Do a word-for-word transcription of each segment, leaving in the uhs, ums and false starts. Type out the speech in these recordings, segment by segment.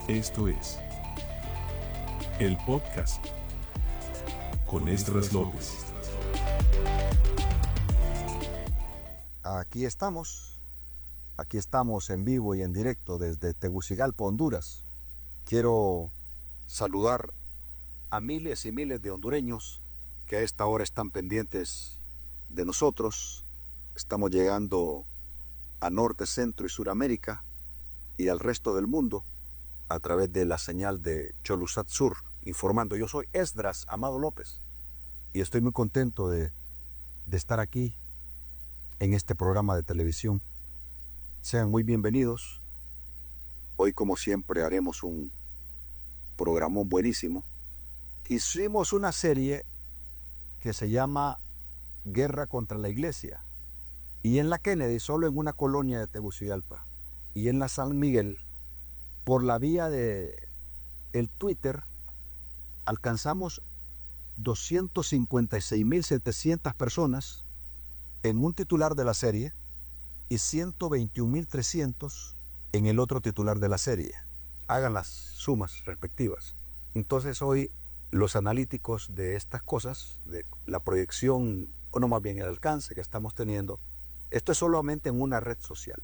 Esto es el podcast con Esdras López. Aquí estamos, aquí estamos en vivo y en directo desde Tegucigalpa, Honduras. Quiero saludar a miles y miles de hondureños que a esta hora están pendientes de nosotros. Estamos llegando a Norte, Centro y Suramérica y al resto del mundo a través de la señal de Cholusat Sur, informando. Yo soy Esdras Amado López y estoy muy contento de, de estar aquí en este programa de televisión. Sean muy bienvenidos. Hoy, como siempre, haremos un programón buenísimo. Hicimos una serie que se llama Guerra contra la Iglesia, y en la Kennedy, solo en una colonia de Tegucigalpa, y en la San Miguel, por la vía de el Twitter, alcanzamos doscientas cincuenta y seis mil setecientas personas en un titular de la serie y ciento veintiún mil trescientos en el otro titular de la serie. Hagan las sumas respectivas. Entonces hoy los analíticos de estas cosas, de la proyección, o no más bien el alcance que estamos teniendo, esto es solamente en una red social.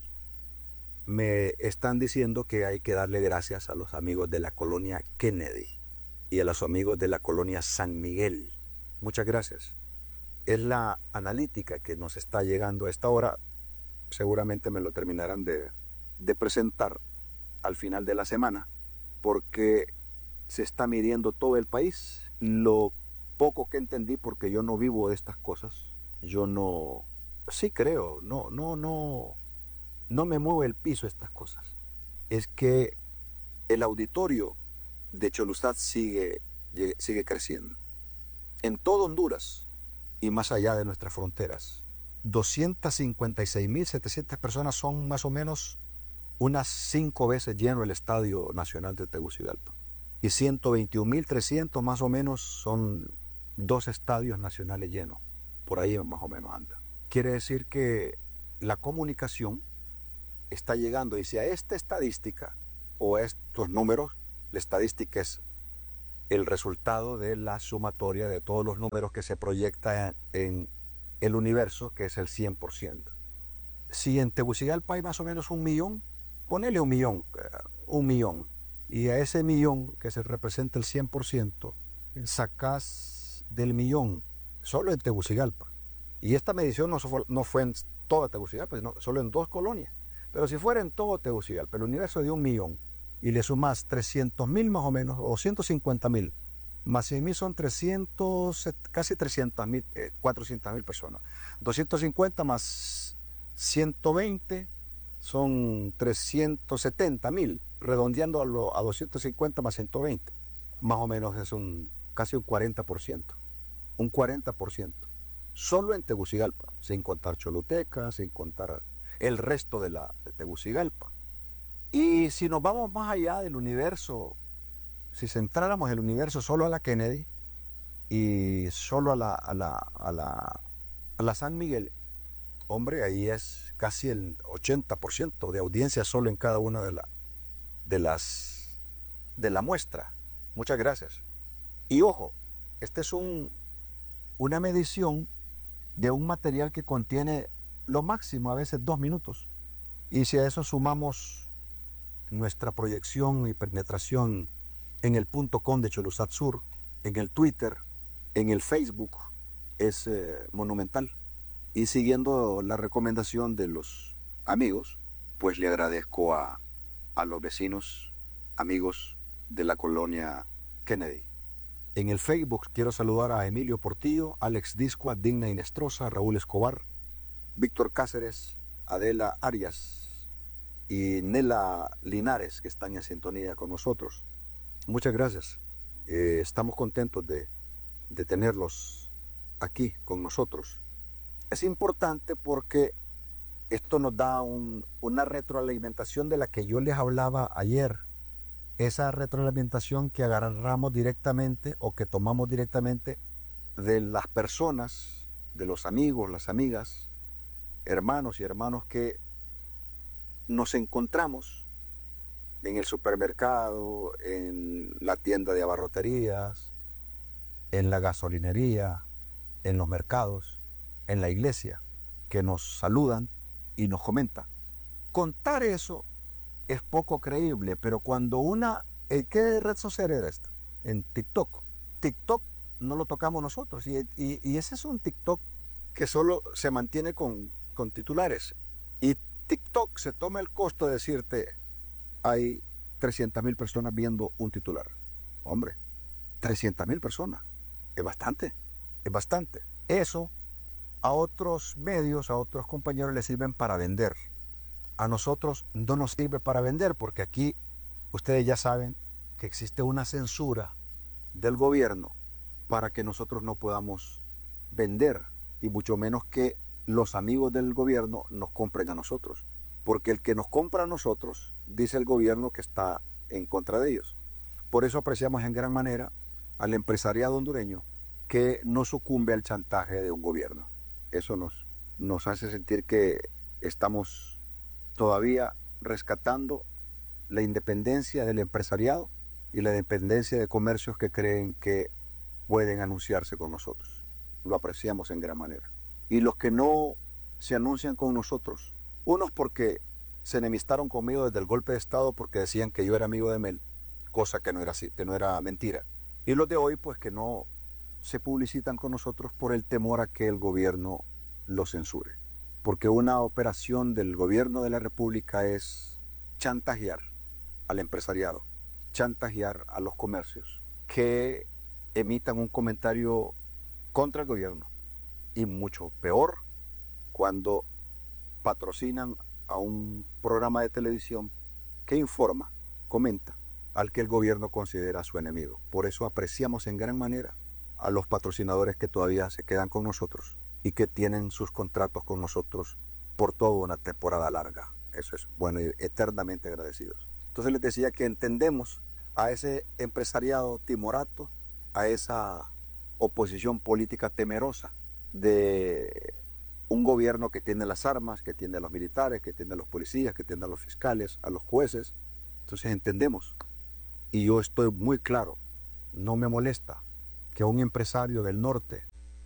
Me están diciendo que hay que darle gracias a los amigos de la colonia Kennedy y a los amigos de la colonia San Miguel. Muchas gracias. Es la analítica que nos está llegando a esta hora. Seguramente me lo terminarán de, de presentar al final de la semana, porque se está midiendo todo el país. Lo poco que entendí, porque yo no vivo de estas cosas, yo no, sí creo, no, no, no, no me mueve el piso estas cosas, es que el auditorio de Cholusat sigue, sigue creciendo en todo Honduras y más allá de nuestras fronteras. doscientas cincuenta y seis mil setecientas personas son más o menos unas cinco veces lleno el Estadio Nacional de Tegucigalpa. Y ciento veintiún mil trescientos más o menos son dos estadios nacionales llenos. Por ahí más o menos anda. Quiere decir que la comunicación está llegando, y si a esta estadística o a estos números, la estadística es el resultado de la sumatoria de todos los números que se proyecta en el universo, que es el cien por ciento. Si en Tegucigalpa hay más o menos un millón, ponele un millón, un millón, y a ese millón que se representa el cien por ciento, sacás del millón solo en Tegucigalpa. Y esta medición no fue, no fue en toda Tegucigalpa, sino solo en dos colonias. Pero si fuera en todo Tegucigalpa, el universo de un millón, y le sumas trescientos mil más o menos, o ciento cincuenta mil, más cien mil son trescientos, casi trescientos mil, eh, cuatrocientas mil personas. doscientos cincuenta más ciento veinte son trescientos setenta mil, redondeando a, lo, a doscientos cincuenta más ciento veinte. Más o menos es un casi un cuarenta por ciento. Un cuarenta por ciento. Solo en Tegucigalpa, sin contar Choluteca, sin contar el resto de, la, de Tegucigalpa. Y si nos vamos más allá del universo, si centráramos el universo solo a la Kennedy y solo a la, a la, a la, a la San Miguel, hombre, ahí es casi el ochenta por ciento de audiencia solo en cada una de, la, de las de la muestra. Muchas gracias. Y ojo, este es un, una medición de un material que contiene lo máximo a veces dos minutos. Y si a eso sumamos nuestra proyección y penetración en el punto com de Cholusat Sur, en el Twitter, en el Facebook, es eh, monumental. Y siguiendo la recomendación de los amigos, pues le agradezco a, a los vecinos, amigos de la colonia Kennedy. En el Facebook quiero saludar a Emilio Portillo, Alex Discua, Digna Inestrosa, Raúl Escobar, Víctor Cáceres, Adela Arias y Nela Linares, que están en sintonía con nosotros. Muchas gracias. Eh, estamos contentos de, de tenerlos aquí con nosotros. Es importante porque esto nos da un, una retroalimentación de la que yo les hablaba ayer. Esa retroalimentación que agarramos directamente o que tomamos directamente de las personas, de los amigos, las amigas, hermanos y hermanos que nos encontramos en el supermercado, en la tienda de abarroterías, en la gasolinería, en los mercados, en la iglesia, que nos saludan y nos comentan. Contar eso es poco creíble, pero cuando una... ¿en qué red social era esta? En TikTok. TikTok no lo tocamos nosotros y, y, y ese es un TikTok que solo se mantiene con, con titulares. Y TikTok se toma el costo de decirte, hay trescientas mil personas viendo un titular. Hombre, trescientas mil personas. Es bastante, es bastante. Eso a otros medios, a otros compañeros les sirven para vender. A nosotros no nos sirve para vender porque aquí ustedes ya saben que existe una censura del gobierno para que nosotros no podamos vender y mucho menos que los amigos del gobierno nos compren a nosotros. Porque el que nos compra a nosotros, dice el gobierno que está en contra de ellos. Por eso apreciamos en gran manera al empresariado hondureño que no sucumbe al chantaje de un gobierno. Eso nos, nos hace sentir que estamos todavía rescatando la independencia del empresariado y la independencia de comercios que creen que pueden anunciarse con nosotros. Lo apreciamos en gran manera. Y los que no se anuncian con nosotros, unos porque se enemistaron conmigo desde el golpe de Estado porque decían que yo era amigo de Mel, cosa que no era así, que no era mentira. Y los de hoy pues que no se publicitan con nosotros por el temor a que el gobierno los censure. Porque una operación del gobierno de la República es chantajear al empresariado, chantajear a los comercios que emitan un comentario contra el gobierno y mucho peor cuando patrocinan a un programa de televisión que informa, comenta al que el gobierno considera su enemigo. Por eso apreciamos en gran manera a los patrocinadores que todavía se quedan con nosotros y que tienen sus contratos con nosotros por toda una temporada larga. Eso es bueno y eternamente agradecidos. Entonces les decía que entendemos a ese empresariado timorato, a esa oposición política temerosa de un gobierno que tiene las armas, que tiene a los militares, que tiene a los policías, que tiene a los fiscales, a los jueces. Entonces entendemos. Y yo estoy muy claro, no me molesta que un empresario del norte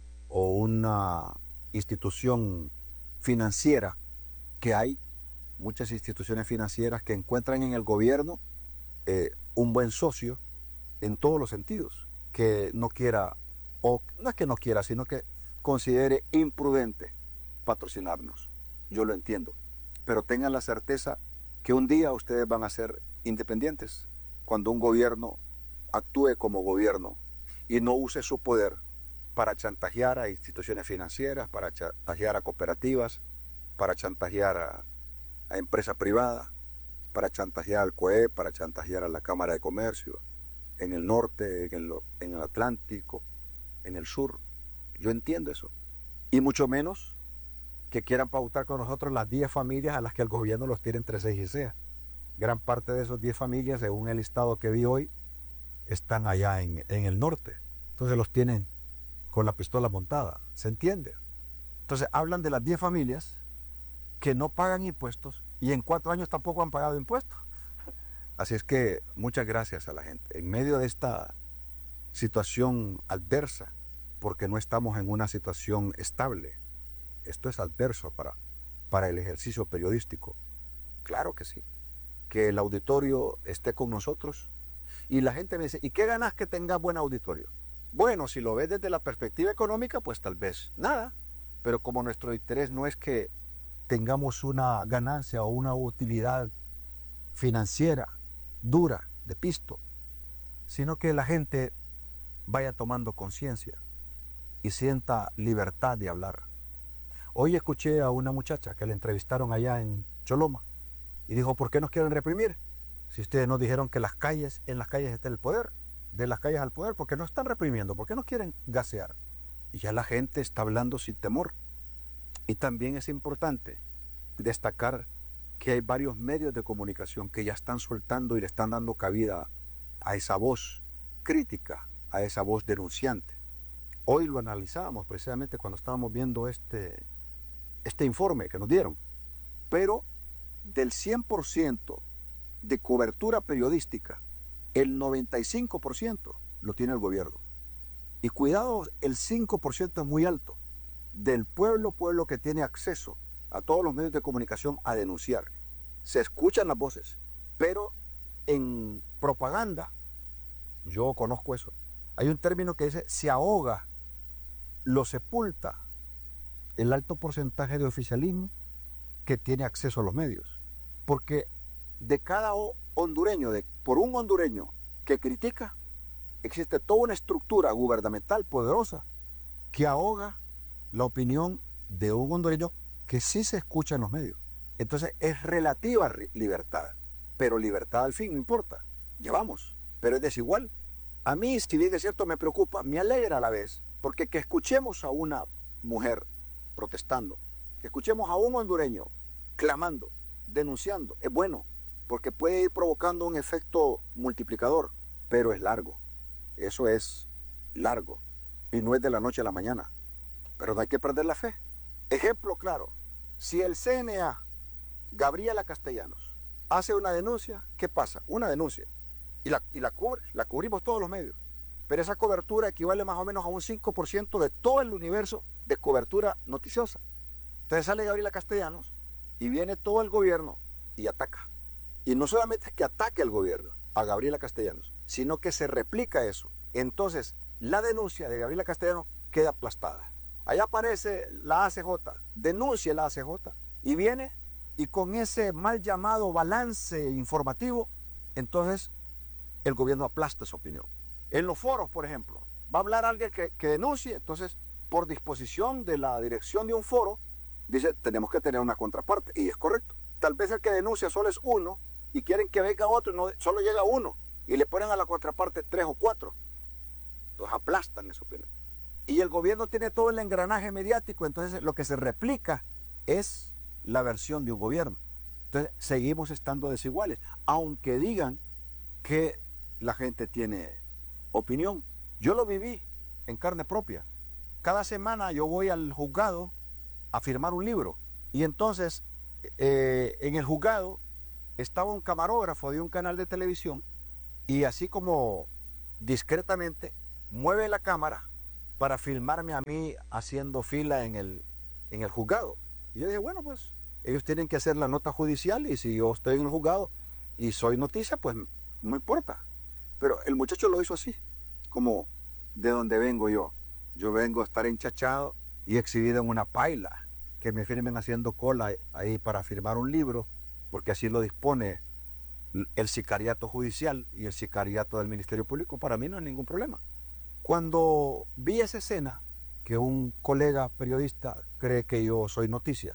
o una institución financiera, que hay muchas instituciones financieras que encuentran en el gobierno eh, un buen socio en todos los sentidos, que no quiera, o no es que no quiera, sino que considere imprudente patrocinarnos. Yo lo entiendo, pero tengan la certeza que un día ustedes van a ser independientes cuando un gobierno actúe como gobierno y no use su poder para chantajear a instituciones financieras, para chantajear a cooperativas, para chantajear a, a empresas privadas, para chantajear al C O E, para chantajear a la Cámara de Comercio, en el norte, en el, en el Atlántico, en el sur. Yo entiendo eso. Y mucho menos que quieran pautar con nosotros las diez familias a las que el gobierno los tiene entre ceja y ceja. Gran parte de esos diez familias, según el listado que vi hoy, están allá en, en el norte. Entonces los tienen con la pistola montada. ¿Se entiende? Entonces hablan de las diez familias que no pagan impuestos y en cuatro años tampoco han pagado impuestos. Así es que muchas gracias a la gente. En medio de esta situación adversa, porque no estamos en una situación estable, esto es adverso para, para el ejercicio periodístico. Claro que sí. Que el auditorio esté con nosotros. Y la gente me dice, ¿y qué ganas que tenga buen auditorio? Bueno, si lo ves desde la perspectiva económica, pues tal vez nada. Pero como nuestro interés no es que tengamos una ganancia o una utilidad financiera dura, de pisto, sino que la gente vaya tomando conciencia y sienta libertad de hablar. Hoy escuché a una muchacha que le entrevistaron allá en Choloma y dijo, ¿por qué nos quieren reprimir? Si ustedes nos dijeron que las calles, en las calles está el poder, de las calles al poder, ¿por qué no están reprimiendo? ¿Por qué no quieren gasear? Y ya la gente está hablando sin temor. Y también es importante destacar que hay varios medios de comunicación que ya están soltando y le están dando cabida a esa voz crítica, a esa voz denunciante. Hoy lo analizábamos precisamente cuando estábamos viendo este, este informe que nos dieron. Pero del cien por ciento de cobertura periodística, el noventa y cinco por ciento lo tiene el gobierno. Y cuidado, el cinco por ciento es muy alto. Del pueblo, pueblo que tiene acceso a todos los medios de comunicación a denunciar. Se escuchan las voces, pero en propaganda, yo conozco eso, hay un término que dice, se ahoga, lo sepulta el alto porcentaje de oficialismo que tiene acceso a los medios. Porque de cada hondureño, de, por un hondureño que critica, existe toda una estructura gubernamental poderosa que ahoga la opinión de un hondureño que sí se escucha en los medios. Entonces es relativa libertad, pero libertad al fin no importa, ya vamos, pero es desigual. A mí, si bien es cierto, me preocupa, me alegra a la vez, porque que escuchemos a una mujer protestando, que escuchemos a un hondureño clamando, denunciando, es bueno, porque puede ir provocando un efecto multiplicador, pero es largo, eso es largo, y no es de la noche a la mañana, pero no hay que perder la fe. Ejemplo claro, si el C N A, Gabriela Castellanos, hace una denuncia, ¿qué pasa? Una denuncia, y la, y la, cubre, la cubrimos todos los medios, pero esa cobertura equivale más o menos a un cinco por ciento de todo el universo de cobertura noticiosa. Entonces sale Gabriela Castellanos y viene todo el gobierno y ataca. Y no solamente es que ataque al gobierno, a Gabriela Castellanos, sino que se replica eso. Entonces, la denuncia de Gabriela Castellanos queda aplastada. Allá aparece la A C J, denuncia la A C J, y viene y con ese mal llamado balance informativo, entonces el gobierno aplasta esa opinión. En los foros, por ejemplo, va a hablar alguien que, que denuncie, entonces por disposición de la dirección de un foro, dice, tenemos que tener una contraparte, y es correcto. Tal vez el que denuncia solo es uno, y quieren que venga otro, y no, solo llega uno, y le ponen a la contraparte tres o cuatro. Entonces aplastan esa opinión. Y el gobierno tiene todo el engranaje mediático, entonces lo que se replica es la versión de un gobierno. Entonces seguimos estando desiguales, aunque digan que la gente tiene opinión. Yo lo viví en carne propia. Cada semana yo voy al juzgado a firmar un libro, y entonces eh, en el juzgado estaba un camarógrafo de un canal de televisión, y así como discretamente mueve la cámara para filmarme a mí haciendo fila en el, en el juzgado. Y yo dije, bueno, pues ellos tienen que hacer la nota judicial, y si yo estoy en el juzgado y soy noticia, pues no importa. Pero el muchacho lo hizo así, como de donde vengo yo. Yo vengo a estar enchachado y exhibido en una paila, que me firmen haciendo cola ahí para firmar un libro, porque así lo dispone el sicariato judicial y el sicariato del Ministerio Público. Para mí no hay ningún problema. Cuando vi esa escena, que un colega periodista cree que yo soy noticia,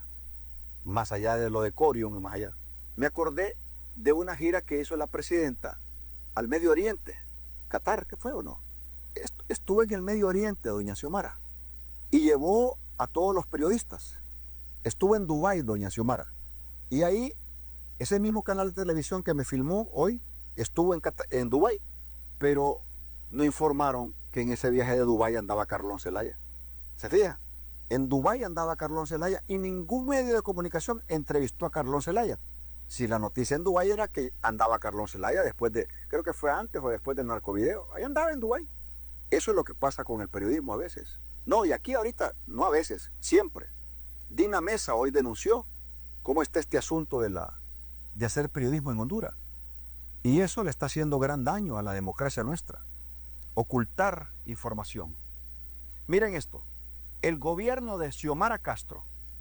más allá de lo de Corium y más allá, me acordé de una gira que hizo la presidenta al Medio Oriente, Qatar, ¿qué fue o no? Estuve en el Medio Oriente, doña Xiomara, y llevó a todos los periodistas. Estuve en Dubái, doña Xiomara, y ahí ese mismo canal de televisión que me filmó hoy estuvo en, Qatar, en Dubái, pero no informaron que en ese viaje de Dubái andaba Carlón Zelaya. ¿Se fija? En Dubái andaba Carlón Zelaya y ningún medio de comunicación entrevistó a Carlón Zelaya. Si la noticia en Dubái era que andaba Carlón Zelaya después de, creo que fue antes o después del narcovideo, ahí andaba en Dubái. Eso es lo que pasa con el periodismo a veces. No, y aquí ahorita, no a veces, siempre. Dina Mesa hoy denunció cómo está este asunto de, la, de hacer periodismo en Honduras. Y eso le está haciendo gran daño a la democracia nuestra. Ocultar información. Miren esto. El gobierno de Xiomara Castro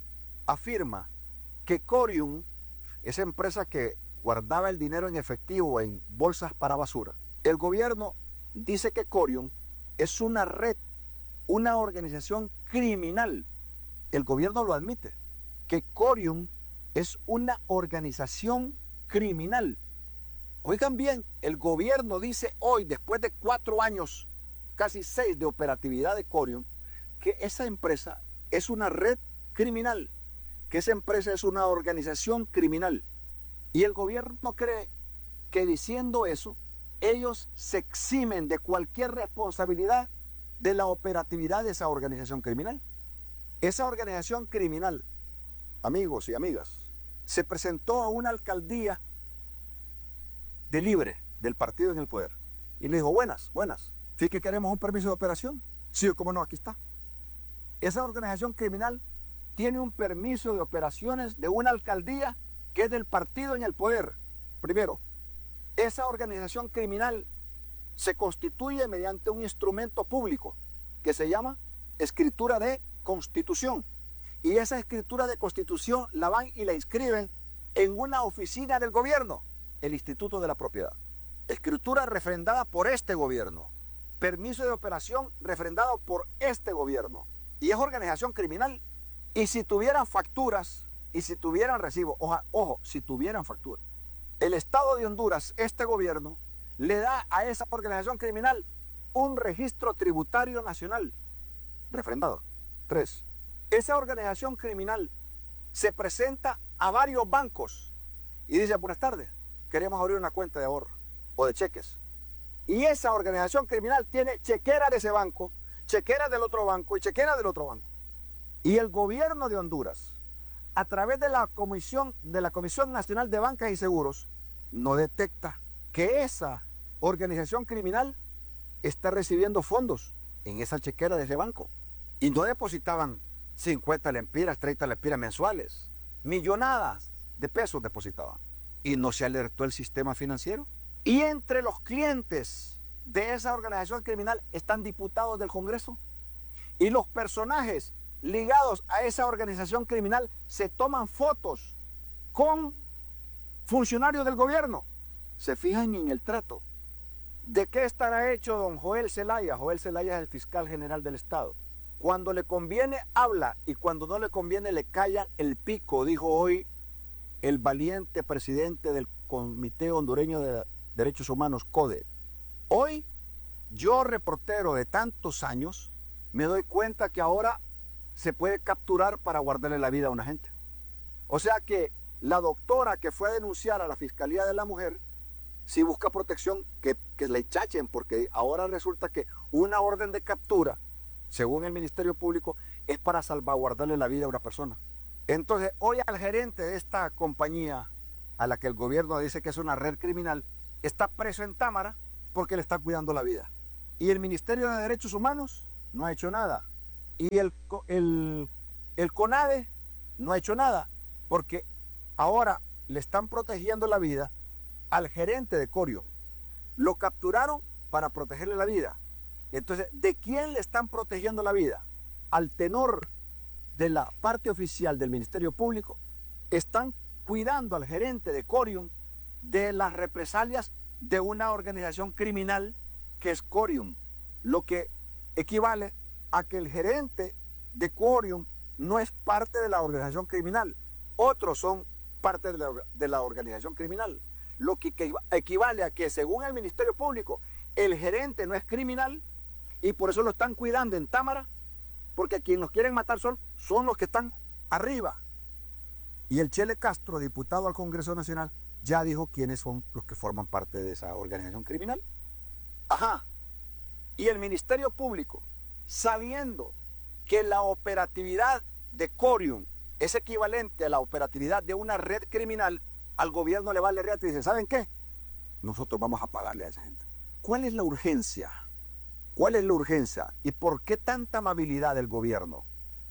afirma que Corium, esa empresa que guardaba el dinero en efectivo en bolsas para basura, el gobierno dice que Corium es una red, una organización criminal. El gobierno lo admite, que Corium es una organización criminal. Oigan bien, el gobierno dice hoy, después de cuatro años, casi seis de operatividad de Corium, que esa empresa es una red criminal, que esa empresa es una organización criminal. Y el gobierno cree que diciendo eso, ellos se eximen de cualquier responsabilidad de la operatividad de esa organización criminal. Esa organización criminal, amigos y amigas, se presentó a una alcaldía de Libre, del partido en el poder. Y le dijo, buenas, buenas, ¿sí que queremos un permiso de operación? Sí, cómo no, aquí está. Esa organización criminal tiene un permiso de operaciones de una alcaldía que es del partido en el poder. Primero, esa organización criminal se constituye mediante un instrumento público que se llama escritura de constitución. Y esa escritura de constitución la van y la inscriben en una oficina del gobierno, el Instituto de la Propiedad. Escritura refrendada por este gobierno. Permiso de operación refrendado por este gobierno. Y es organización criminal. Y si tuvieran facturas, y si tuvieran recibo, ojo, ojo, si tuvieran facturas, el Estado de Honduras, este gobierno, le da a esa organización criminal un registro tributario nacional refrendado. Tres, esa organización criminal se presenta a varios bancos y dice, buenas tardes, queremos abrir una cuenta de ahorro o de cheques. Y esa organización criminal tiene chequera de ese banco, chequera del otro banco y chequera del otro banco. Y el gobierno de Honduras, a través de la Comisión, de la Comisión Nacional de Bancas y Seguros, no detecta que esa organización criminal está recibiendo fondos en esa chequera de ese banco. Y no depositaban cincuenta lempiras, treinta lempiras mensuales. Millonadas de pesos depositaban. Y no se alertó el sistema financiero. Y entre los clientes de esa organización criminal están diputados del Congreso. Y los personajes ligados a esa organización criminal se toman fotos con funcionarios del gobierno. Se fijan en el trato. ¿De qué estará hecho don Joel Zelaya? Joel Zelaya es el fiscal general del Estado. Cuando le conviene habla y cuando no le conviene le callan el pico, dijo hoy el valiente presidente del Comité Hondureño de Derechos Humanos, CODE. Hoy, yo reportero de tantos años, me doy cuenta que ahora se puede capturar para guardarle la vida a una gente. O sea que la doctora que fue a denunciar a la Fiscalía de la Mujer, si busca protección, que, que le chachen, porque ahora resulta que una orden de captura, según el Ministerio Público, es para salvaguardarle la vida a una persona. Entonces, hoy al gerente de esta compañía, a la que el gobierno dice que es una red criminal, está preso en Támara porque le está cuidando la vida. Y el Ministerio de Derechos Humanos no ha hecho nada. Y el, el, el CONADE no ha hecho nada, porque ahora le están protegiendo la vida al gerente de Corio. Lo capturaron para protegerle la vida. Entonces, ¿de quién le están protegiendo la vida? Al tenor de la parte oficial del Ministerio Público, están cuidando al gerente de Corium de las represalias de una organización criminal que es Corium, lo que equivale a que el gerente de Corium no es parte de la organización criminal, otros son parte de la, de la organización criminal, lo que, que equivale a que según el Ministerio Público el gerente no es criminal y por eso lo están cuidando en Támara, porque a quienes nos quieren matar son, son los que están arriba. Y el Chele Castro, diputado al Congreso Nacional, ya dijo quiénes son los que forman parte de esa organización criminal. Ajá. Y el Ministerio Público, sabiendo que la operatividad de Corium es equivalente a la operatividad de una red criminal, al gobierno le vale reata y dice, ¿saben qué? Nosotros vamos a pagarle a esa gente. ¿Cuál es la urgencia? ¿Cuál es la urgencia? ¿Y por qué tanta amabilidad del gobierno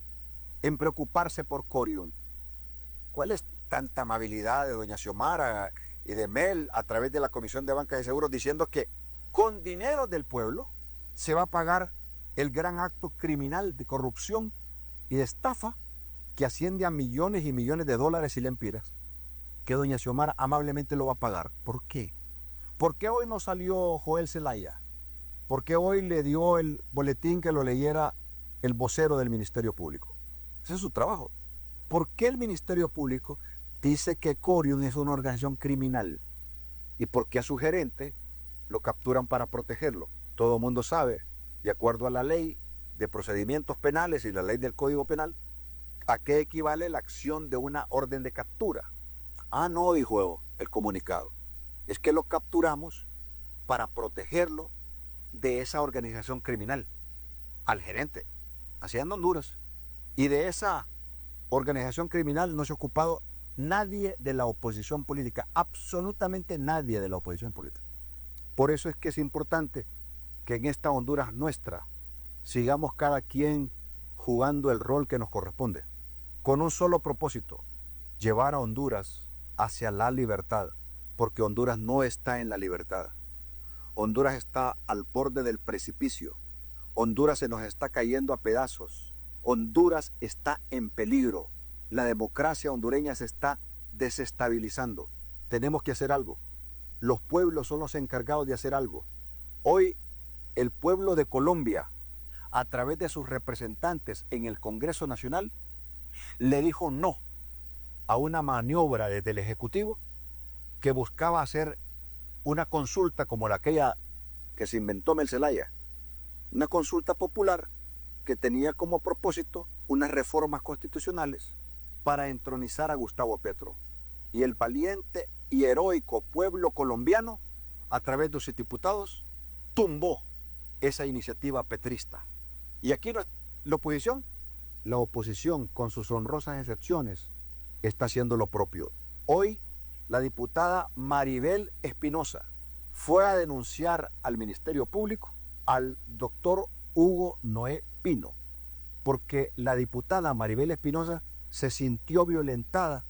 en preocuparse por Corium? ¿Cuál es tanta amabilidad de doña Xiomara y de Mel a través de la Comisión de Bancas y Seguros diciendo que con dinero del pueblo se va a pagar el gran acto criminal de corrupción y de estafa que asciende a millones y millones de dólares y lempiras, que doña Xiomara amablemente lo va a pagar? ¿Por qué? ¿Por qué hoy no salió Joel Zelaya? ¿Por qué hoy le dio el boletín que lo leyera el vocero del Ministerio Público? Ese es su trabajo. ¿Por qué el Ministerio Público dice que Corium es una organización criminal? ¿Y por qué a su gerente lo capturan para protegerlo? Todo el mundo sabe, de acuerdo a la ley de procedimientos penales y la ley del Código Penal, ¿a qué equivale la acción de una orden de captura? Ah, no, dijo el comunicado. Es que lo capturamos para protegerlo de esa organización criminal, al gerente, así en Honduras. Y de esa organización criminal no se ha ocupado nadie de la oposición política, absolutamente nadie de la oposición política. Por eso es que es importante que en esta Honduras nuestra sigamos cada quien jugando el rol que nos corresponde, con un solo propósito: llevar a Honduras hacia la libertad, porque Honduras no está en la libertad. Honduras está al borde del precipicio. Honduras se nos está cayendo a pedazos. Honduras está en peligro. La democracia hondureña se está desestabilizando. Tenemos que hacer algo. Los pueblos son los encargados de hacer algo. Hoy el pueblo de Colombia, a través de sus representantes en el Congreso Nacional, le dijo no a una maniobra desde el Ejecutivo que buscaba hacer una consulta como la aquella que se inventó Mel Zelaya, una consulta popular que tenía como propósito unas reformas constitucionales para entronizar a Gustavo Petro. Y el valiente y heroico pueblo colombiano, a través de sus diputados, tumbó esa iniciativa petrista. Y aquí la oposición, la oposición con sus honrosas excepciones, está haciendo lo propio. Hoy, la diputada Maribel Espinosa fue a denunciar al Ministerio Público al doctor Hugo Noé Pino, porque la diputada Maribel Espinosa se sintió violentada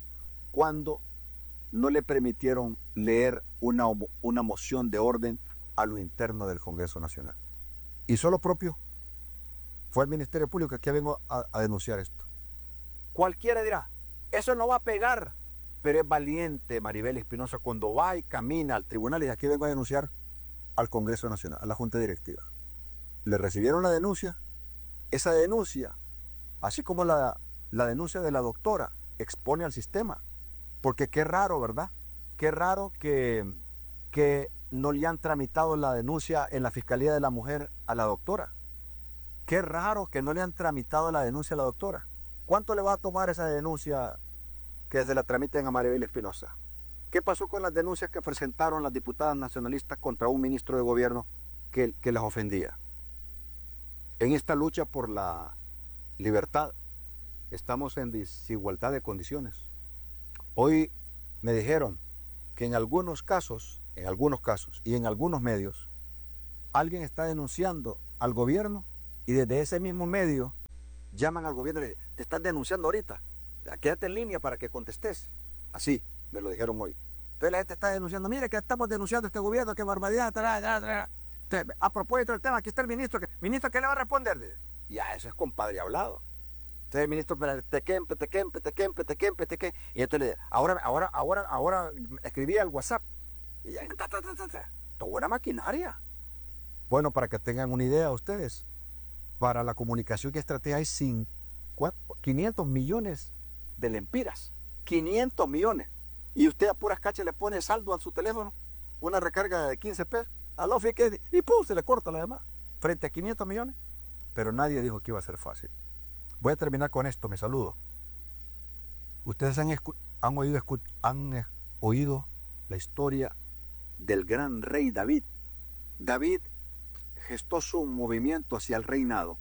cuando no le permitieron leer una, una moción de orden a lo interno del Congreso Nacional. Hizo lo propio. Fue al Ministerio Público que aquí vengo a, a denunciar esto. Cualquiera dirá, eso no va a pegar, pero es valiente Maribel Espinosa cuando va y camina al tribunal y aquí vengo a denunciar al Congreso Nacional, a la Junta Directiva. Le recibieron la denuncia. Esa denuncia, así como la, la denuncia de la doctora, expone al sistema. Porque qué raro, ¿verdad? Qué raro que, que no le han tramitado la denuncia en la Fiscalía de la Mujer a la doctora. Qué raro que no le han tramitado la denuncia a la doctora. ¿Cuánto le va a tomar esa denuncia que se la tramiten a Maribel Espinosa? ¿Qué pasó con las denuncias que presentaron las diputadas nacionalistas contra un ministro de gobierno que, que las ofendía? En esta lucha por la libertad estamos en desigualdad de condiciones. Hoy me dijeron que en algunos casos, en algunos casos y en algunos medios, alguien está denunciando al gobierno y desde ese mismo medio llaman al gobierno y le dicen, te están denunciando ahorita, quédate en línea para que contestes. Así me lo dijeron hoy. Entonces la gente está denunciando, mire que estamos denunciando a este gobierno, qué barbaridad, tra, tra, tra. Entonces, a propósito del tema, aquí está el ministro, que, ministro, ¿qué le va a responder? Ya, eso es compadre hablado. Entonces el ministro, tequempe, tequempe, tequempe, tequempe, tequempe. Y entonces le dice, ahora, ahora, ahora, ahora escribía el WhatsApp. Y ya, ta, ta, ta, ta, ta. Toda una maquinaria. Bueno, para que tengan una idea ustedes, para la comunicación y estrategia hay quinientos millones de lempiras. quinientos millones. Y usted a puras cachas le pone saldo a su teléfono, una recarga de quince pesos, a la oficina, y pum, se le corta la demás. Frente a quinientos millones. Pero nadie dijo que iba a ser fácil. Voy a terminar con esto, me saludo. Ustedes han, han, oído, han oído la historia del gran rey David. David gestó su movimiento hacia el reinado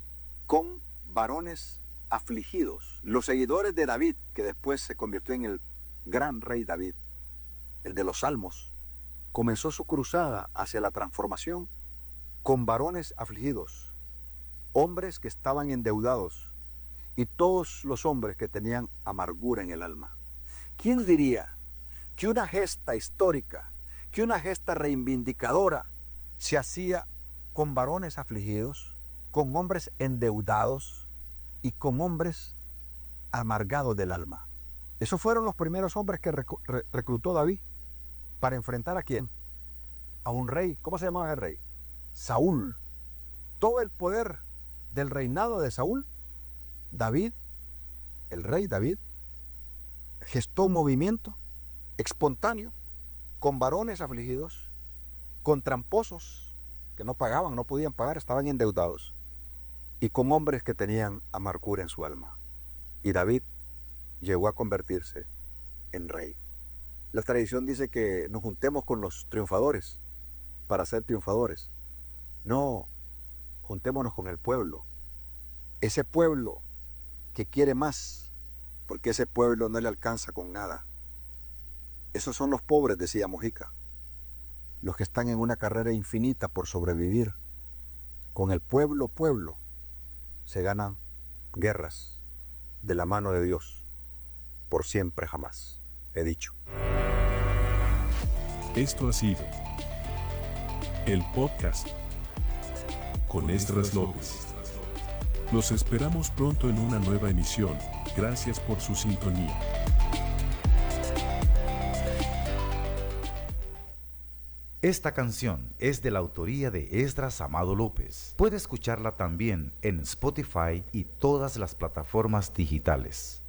con varones afligidos. Los seguidores de David, que después se convirtió en el gran rey David, el de los salmos, comenzó su cruzada hacia la transformación con varones afligidos, hombres que estaban endeudados y todos los hombres que tenían amargura en el alma. ¿Quién diría que una gesta histórica, que una gesta reivindicadora se hacía con varones afligidos, con hombres endeudados y con hombres amargados del alma? Esos fueron los primeros hombres que reclutó David para enfrentar a quién? A un rey. ¿Cómo se llamaba el rey? Saúl. Todo el poder del reinado de Saúl, David, el rey David, gestó un movimiento espontáneo con varones afligidos, con tramposos que no pagaban, no podían pagar, estaban endeudados, y con hombres que tenían amargura en su alma. Y David llegó a convertirse en rey. La tradición dice que nos juntemos con los triunfadores para ser triunfadores. No, juntémonos con el pueblo. Ese pueblo que quiere más porque ese pueblo no le alcanza con nada. Esos son los pobres, decía Mujica, los que están en una carrera infinita por sobrevivir. Con el pueblo, pueblo, se ganan guerras de la mano de Dios, por siempre jamás, he dicho. Esto ha sido el podcast con Esdras López. Los esperamos pronto en una nueva emisión. Gracias por su sintonía. Esta canción es de la autoría de Esdras Amado López. Puede escucharla también en Spotify y todas las plataformas digitales.